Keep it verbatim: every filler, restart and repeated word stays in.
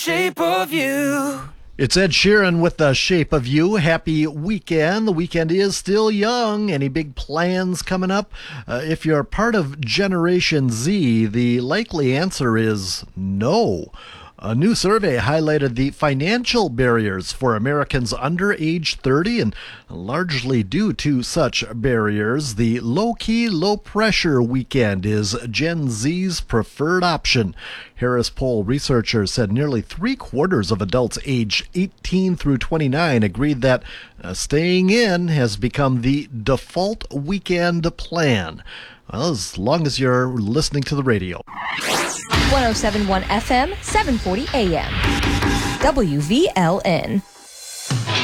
Shape of You. It's Ed Sheeran with The Shape of You. Happy weekend. The weekend is still young. Any big plans coming up? Uh, if you're part of Generation Z, the likely answer is no. A new survey highlighted the financial barriers for Americans under age thirty, and largely due to such barriers, the low-key, low-pressure weekend is Gen Z's preferred option. Harris Poll researchers said nearly three-quarters of adults aged eighteen through twenty-nine agreed that uh, staying in has become the default weekend plan. Well, as long as you're listening to the radio. one oh seven point one F M, seven forty A M. W V L N.